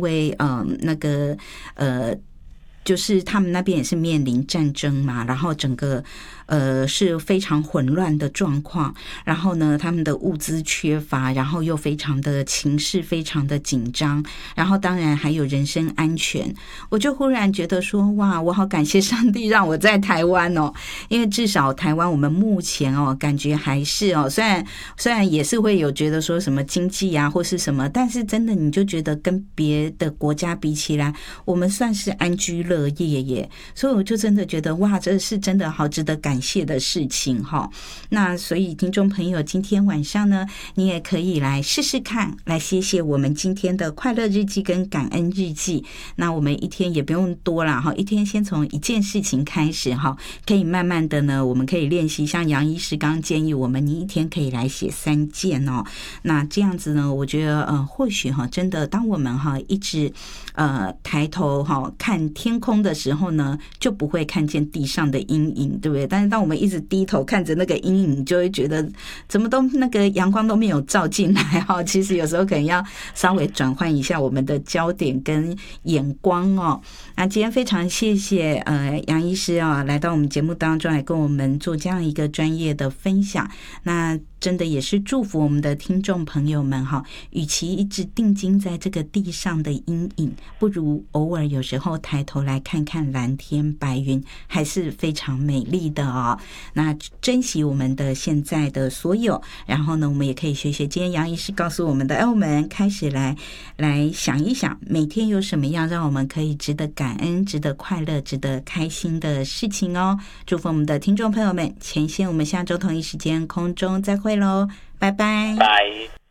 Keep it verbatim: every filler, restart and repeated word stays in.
为呃那个呃。就是他们那边也是面临战争嘛，然后整个呃是非常混乱的状况，然后呢他们的物资缺乏，然后又非常的情势非常的紧张，然后当然还有人身安全。我就忽然觉得说，哇，我好感谢上帝让我在台湾哦，因为至少台湾我们目前哦感觉还是哦，虽然虽然也是会有觉得说什么经济啊或是什么，但是真的你就觉得跟别的国家比起来，我们算是安居乐乐业耶，所以我就真的觉得哇，这是真的好值得感谢的事情哈。那所以听众朋友，今天晚上呢，你也可以来试试看，来写写我们今天的快乐日记跟感恩日记。那我们一天也不用多啦哈，一天先从一件事情开始哈，可以慢慢的呢，我们可以练习，像杨医师刚刚建议我们，你一天可以来写三件哦。那这样子呢，我觉得呃，或许哈，真的当我们哈一直呃抬头哈看天空的时候呢，就不会看见地上的阴影，对不对？但是当我们一直低头看着那个阴影，就会觉得怎么都那个阳光都没有照进来哈。其实有时候可能要稍微转换一下我们的焦点跟眼光哦。那今天非常谢谢呃杨医师啊、哦，来到我们节目当中来跟我们做这样一个专业的分享。那真的也是祝福我们的听众朋友们哈，与其一直定睛在这个地上的阴影，不如偶尔有时候抬头来看看蓝天白云，还是非常美丽的哦。那珍惜我们的现在的所有，然后呢，我们也可以学学今天杨医师告诉我们的，哎，我们开始来来想一想，每天有什么样让我们可以值得感恩、值得快乐、值得开心的事情哦。祝福我们的听众朋友们，前线我们下周同一时间空中再会喽，拜拜。 拜。